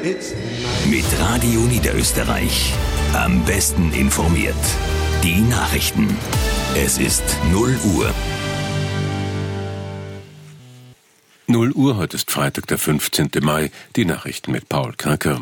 Mit Radio Niederösterreich. Am besten informiert. Die Nachrichten. Es ist 0 Uhr. 0 Uhr, heute ist Freitag, der 15. Mai. Die Nachrichten mit Paul Kracker.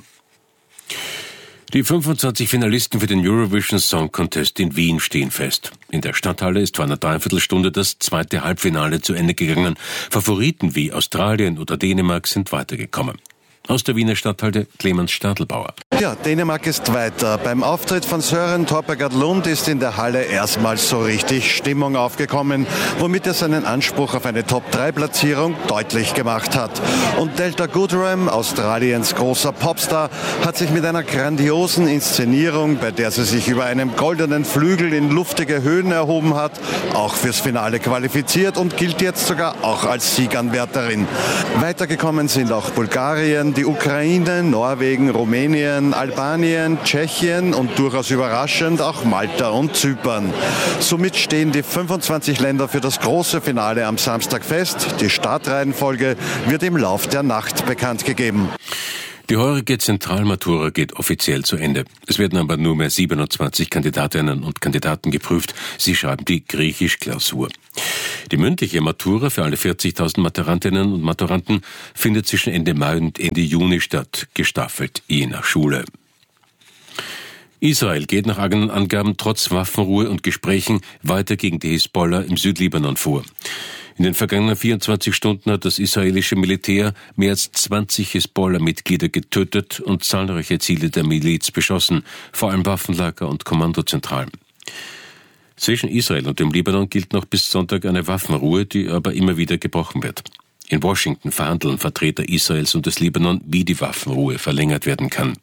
Die 25 Finalisten für den Eurovision Song Contest in Wien stehen fest. In der Stadthalle ist vor einer Dreiviertelstunde das zweite Halbfinale zu Ende gegangen. Favoriten wie Australien oder Dänemark sind weitergekommen. Aus der Wiener Stadthalle Clemens Stadelbauer. Ja, Dänemark ist weiter. Beim Auftritt von Søren Torpegaard Lund ist in der Halle erstmals so richtig Stimmung aufgekommen, womit er seinen Anspruch auf eine Top-3-Platzierung deutlich gemacht hat. Und Delta Goodrem, Australiens großer Popstar, hat sich mit einer grandiosen Inszenierung, bei der sie sich über einem goldenen Flügel in luftige Höhen erhoben hat, auch fürs Finale qualifiziert und gilt jetzt sogar auch als Sieganwärterin. Weitergekommen sind auch Bulgarien, die Ukraine, Norwegen, Rumänien, Albanien, Tschechien und durchaus überraschend auch Malta und Zypern. Somit stehen die 25 Länder für das große Finale am Samstag fest. Die Startreihenfolge wird im Lauf der Nacht bekannt gegeben. Die heurige Zentralmatura geht offiziell zu Ende. Es werden aber nur mehr 27 Kandidatinnen und Kandidaten geprüft. Sie schreiben die Griechisch-Klausur. Die mündliche Matura für alle 40.000 Maturantinnen und Maturanten findet zwischen Ende Mai und Ende Juni statt, gestaffelt je nach Schule. Israel geht nach eigenen Angaben trotz Waffenruhe und Gesprächen weiter gegen die Hisbollah im Südlibanon vor. In den vergangenen 24 Stunden hat das israelische Militär mehr als 20 Hisbollah-Mitglieder getötet und zahlreiche Ziele der Miliz beschossen, vor allem Waffenlager und Kommandozentralen. Zwischen Israel und dem Libanon gilt noch bis Sonntag eine Waffenruhe, die aber immer wieder gebrochen wird. In Washington verhandeln Vertreter Israels und des Libanon, wie die Waffenruhe verlängert werden kann.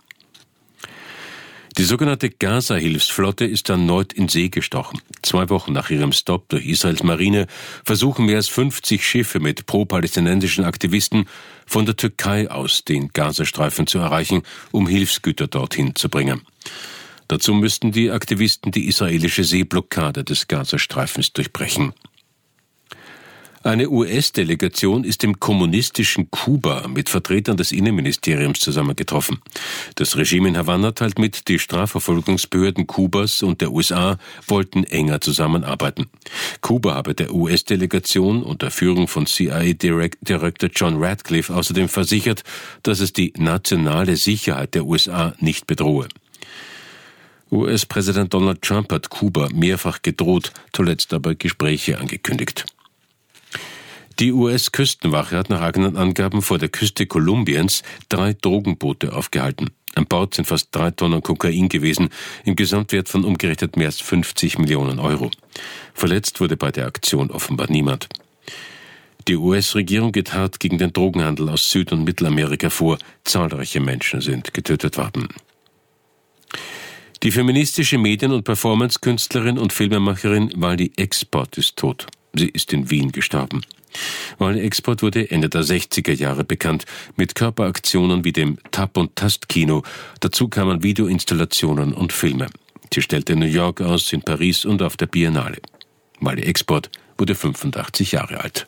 Die sogenannte Gaza-Hilfsflotte ist erneut in See gestochen. 2 Wochen nach ihrem Stopp durch Israels Marine versuchen mehr als 50 Schiffe mit pro-palästinensischen Aktivisten von der Türkei aus den Gazastreifen zu erreichen, um Hilfsgüter dorthin zu bringen. Dazu müssten die Aktivisten die israelische Seeblockade des Gazastreifens durchbrechen. Eine US-Delegation ist im kommunistischen Kuba mit Vertretern des Innenministeriums zusammengetroffen. Das Regime in Havanna teilt mit, die Strafverfolgungsbehörden Kubas und der USA wollten enger zusammenarbeiten. Kuba habe der US-Delegation unter Führung von CIA-Director John Ratcliffe außerdem versichert, dass es die nationale Sicherheit der USA nicht bedrohe. US-Präsident Donald Trump hat Kuba mehrfach gedroht, zuletzt aber Gespräche angekündigt. Die US-Küstenwache hat nach eigenen Angaben vor der Küste Kolumbiens 3 Drogenboote aufgehalten. An Bord sind fast 3 Tonnen Kokain gewesen, im Gesamtwert von umgerechnet mehr als 50 Millionen Euro. Verletzt wurde bei der Aktion offenbar niemand. Die US-Regierung geht hart gegen den Drogenhandel aus Süd- und Mittelamerika vor. Zahlreiche Menschen sind getötet worden. Die feministische Medien- und Performance-Künstlerin und Filmemacherin Wally Export ist tot. Sie ist in Wien gestorben. Wally Export wurde Ende der 60er Jahre bekannt mit Körperaktionen wie dem Tap- und Tastkino. Dazu kamen Videoinstallationen und Filme. Sie stellte in New York aus, in Paris und auf der Biennale. Wally Export wurde 85 Jahre alt.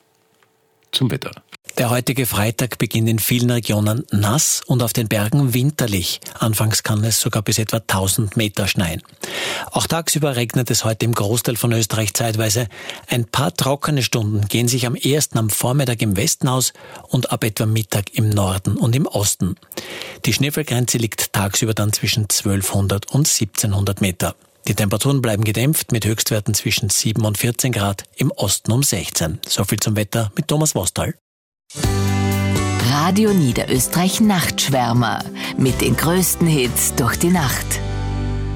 Zum Wetter. Der heutige Freitag beginnt in vielen Regionen nass und auf den Bergen winterlich. Anfangs kann es sogar bis etwa 1000 Meter schneien. Auch tagsüber regnet es heute im Großteil von Österreich zeitweise. Ein paar trockene Stunden gehen sich am ehesten am Vormittag im Westen aus und ab etwa Mittag im Norden und im Osten. Die Schneefallgrenze liegt tagsüber dann zwischen 1200 und 1700 Meter. Die Temperaturen bleiben gedämpft mit Höchstwerten zwischen 7 und 14 Grad, im Osten um 16. So viel zum Wetter mit Thomas Wostal. Radio Niederösterreich Nachtschwärmer mit den größten Hits durch die Nacht.